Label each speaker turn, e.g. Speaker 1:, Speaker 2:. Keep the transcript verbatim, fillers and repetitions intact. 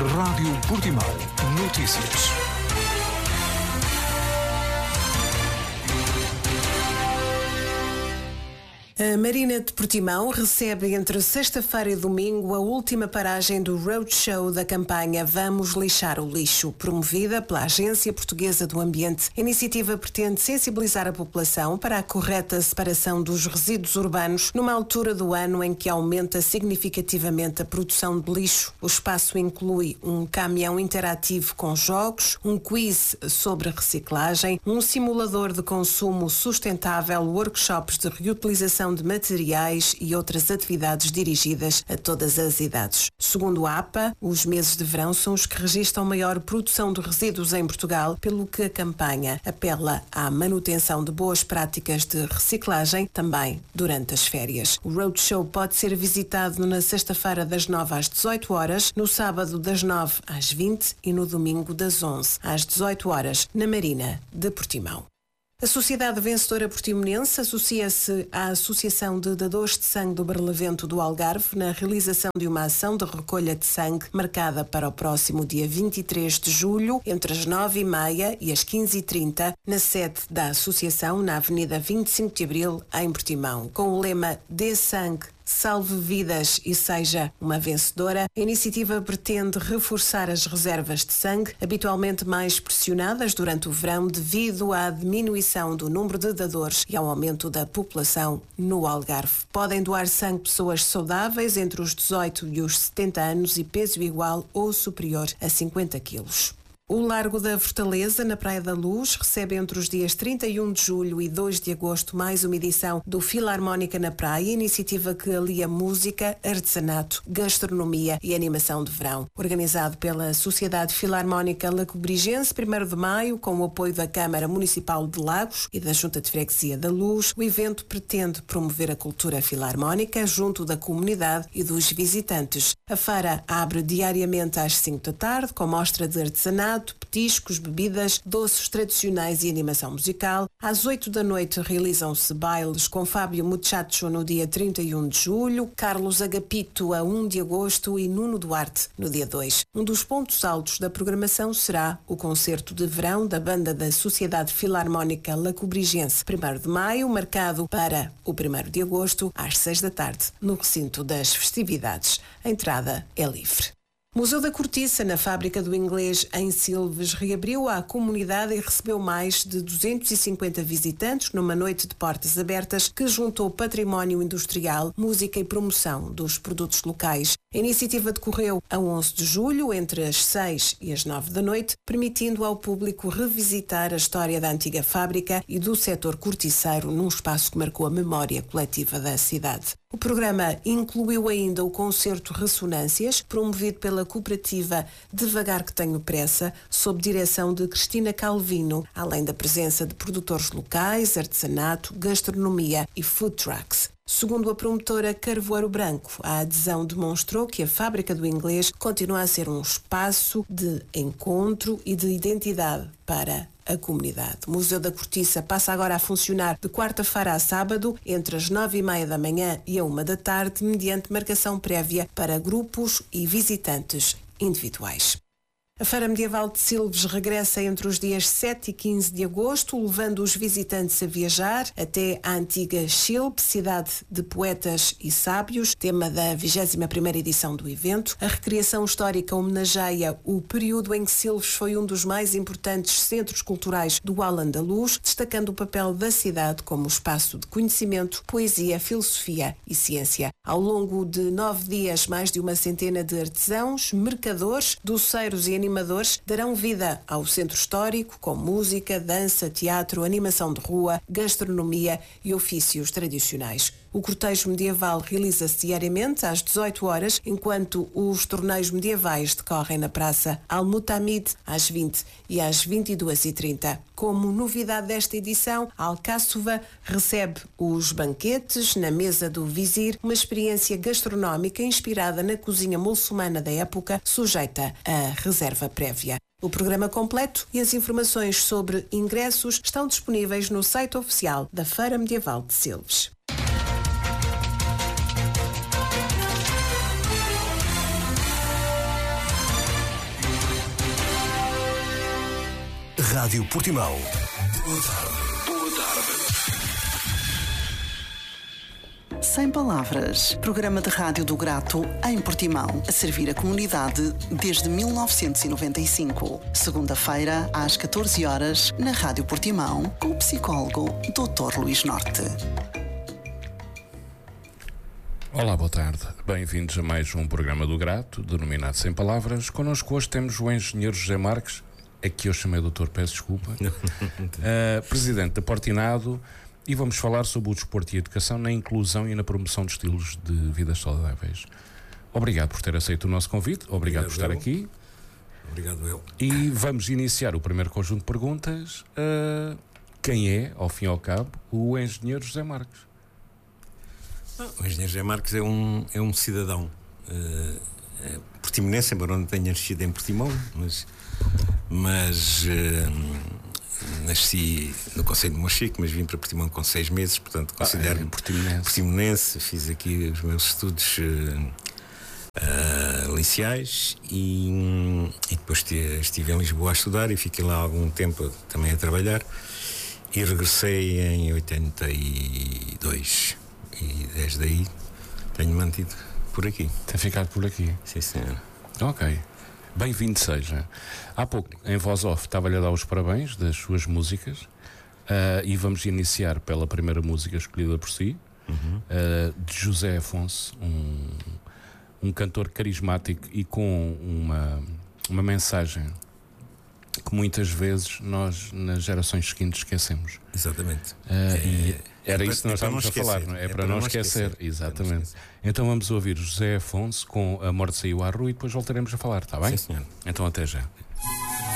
Speaker 1: Rádio Portimão. Notícias.
Speaker 2: A Marina de Portimão recebe entre sexta-feira e domingo a última paragem do roadshow da campanha Vamos Lixar o Lixo, promovida pela Agência Portuguesa do Ambiente. A iniciativa pretende sensibilizar a população para a correta separação dos resíduos urbanos numa altura do ano em que aumenta significativamente a produção de lixo. O espaço inclui um caminhão interativo com jogos, um quiz sobre reciclagem, um simulador de consumo sustentável, workshops de reutilização de materiais e outras atividades dirigidas a todas as idades. Segundo a APA, os meses de verão são os que registram maior produção de resíduos em Portugal, pelo que a campanha apela à manutenção de boas práticas de reciclagem também durante as férias. O roadshow pode ser visitado na sexta-feira das nove às dezoito horas, no sábado das nove às vinte e no domingo das onze às dezoito horas na Marina de Portimão. A Sociedade Vencedora Portimonense associa-se à Associação de Dadores de Sangue do Barlavento do Algarve na realização de uma ação de recolha de sangue marcada para o próximo dia vinte e três de julho, entre as nove e meia e as quinze e trinta, na sede da Associação, na Avenida vinte e cinco de Abril, em Portimão. Com o lema Dê Sangue, Salve Vidas e Seja uma Vencedora, a iniciativa pretende reforçar as reservas de sangue, habitualmente mais pressionadas durante o verão devido à diminuição do número de dadores e ao aumento da população no Algarve. Podem doar sangue pessoas saudáveis entre os dezoito e os setenta anos e peso igual ou superior a cinquenta quilos. O Largo da Fortaleza, na Praia da Luz, recebe entre os dias trinta e um de julho e dois de agosto mais uma edição do Filarmónica na Praia, iniciativa que alia música, artesanato, gastronomia e animação de verão. Organizado pela Sociedade Filarmónica Lacobrigense, primeiro de maio, com o apoio da Câmara Municipal de Lagos e da Junta de Freguesia da Luz, o evento pretende promover a cultura filarmónica junto da comunidade e dos visitantes. A feira abre diariamente às cinco da tarde, com mostra de artesanato, petiscos, bebidas, doces tradicionais e animação musical. Às oito da noite realizam-se bailes com Fábio Muchacho no dia trinta e um de julho, Carlos Agapito a um de agosto e Nuno Duarte no dia dois. Um dos pontos altos da programação será o concerto de verão da banda da Sociedade Filarmónica Lacobrigense, primeiro de maio, marcado para o primeiro de agosto, às seis da tarde, no recinto das festividades. A entrada é livre. Museu da Cortiça, na Fábrica do Inglês, em Silves, reabriu à comunidade e recebeu mais de duzentos e cinquenta visitantes numa noite de portas abertas que juntou património industrial, música e promoção dos produtos locais. A iniciativa decorreu a onze de julho, entre as seis e as nove da noite, permitindo ao público revisitar a história da antiga fábrica e do setor corticeiro num espaço que marcou a memória coletiva da cidade. O programa incluiu ainda o concerto Ressonâncias, promovido pela cooperativa Devagar que Tenho Pressa, sob direção de Cristina Calvino, além da presença de produtores locais, artesanato, gastronomia e food trucks. Segundo a promotora Carvoeiro Branco, a adesão demonstrou que a Fábrica do Inglês continua a ser um espaço de encontro e de identidade para a comunidade. O Museu da Cortiça passa agora a funcionar de quarta-feira a sábado, entre as nove e meia da manhã e a uma da tarde, mediante marcação prévia para grupos e visitantes individuais. A Feira Medieval de Silves regressa entre os dias sete e quinze de agosto, levando os visitantes a viajar até a antiga Chilpe, cidade de poetas e sábios, tema da vigésima primeira edição do evento. A recriação histórica homenageia o período em que Silves foi um dos mais importantes centros culturais do Al-Andalus, destacando o papel da cidade como espaço de conhecimento, poesia, filosofia e ciência. Ao longo de nove dias, mais de uma centena de artesãos, mercadores, doceiros e animadores darão vida ao centro histórico com música, dança, teatro, animação de rua, gastronomia e ofícios tradicionais. O cortejo medieval realiza-se diariamente às dezoito horas, enquanto os torneios medievais decorrem na Praça Al-Mutamid às vinte e às vinte e duas e trinta. Como novidade desta edição, a Alcáçova recebe os banquetes na mesa do Vizir, uma experiência gastronómica inspirada na cozinha muçulmana da época, sujeita a reserva prévia. O programa completo e as informações sobre ingressos estão disponíveis no site oficial da Feira Medieval de Silves.
Speaker 1: Rádio Portimão. Boa tarde. Boa tarde.
Speaker 3: Sem Palavras, programa de rádio do Grato em Portimão, a servir a comunidade desde mil novecentos e noventa e cinco. Segunda-feira, às catorze horas, na Rádio Portimão, com o psicólogo doutor Luís Norte.
Speaker 4: Olá, boa tarde. Bem-vindos a mais um programa do Grato, denominado Sem Palavras. Connosco hoje temos o engenheiro José Marques, a que eu chamei doutor, peço desculpa, uh, presidente da Portinado, e vamos falar sobre o desporto e a educação na inclusão e na promoção de estilos de vida saudáveis. Obrigado por ter aceito o nosso convite, obrigado, obrigado por estar eu. aqui.
Speaker 5: Obrigado eu.
Speaker 4: E vamos iniciar o primeiro conjunto de perguntas. Uh, quem é, ao fim e ao cabo, o engenheiro José Marques?
Speaker 5: Ah, o engenheiro José Marques é um, é um cidadão uh, é portimonense, embora não tenha nascido em Portimão, mas, mas uh, nasci no Concelho de Monchique, mas vim para Portimão com seis meses, portanto considero-me ah, é portimonense. portimonense. Fiz aqui os meus estudos uh, uh, liceais e, e depois estive em Lisboa a estudar e fiquei lá algum tempo também a trabalhar e regressei em oitenta e dois. E desde aí tenho mantido por aqui.
Speaker 4: Tem ficado por aqui?
Speaker 5: Sim, senhor.
Speaker 4: Ok. Bem-vindo seja. Há pouco, em voz off, estava-lhe a dar os parabéns das suas músicas uh, e vamos iniciar pela primeira música escolhida por si, uhum. uh, de José Afonso, um, um cantor carismático e com uma, uma mensagem que muitas vezes nós, nas gerações seguintes, esquecemos.
Speaker 5: Exatamente.
Speaker 4: Uh, é, e era
Speaker 5: é
Speaker 4: isso que nós estávamos a falar, não é? É, é para, para não esquecer. esquecer. Exatamente. Não esquecer. Então vamos ouvir José Afonso com A Morte Saiu à Rua e depois voltaremos a falar, está bem?
Speaker 5: Sim, senhor.
Speaker 4: Então até já.